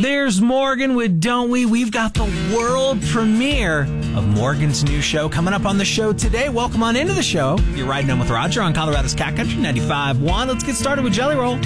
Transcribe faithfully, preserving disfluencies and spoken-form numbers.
There's Morgan with Don't We? We've got the world premiere of Morgan's new show coming up on the show today. Welcome on into the show. You're riding on with Roger on Colorado's Cat Country ninety-five point one. Let's get started with Jelly Roll.